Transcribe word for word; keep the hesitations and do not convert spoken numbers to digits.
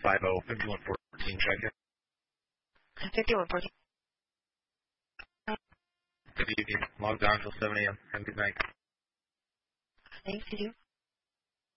five oh, fifty-one fourteen, check in. fifty-one fourteen. Good evening. Logged on until seven a.m. Have a good night. Thanks, you.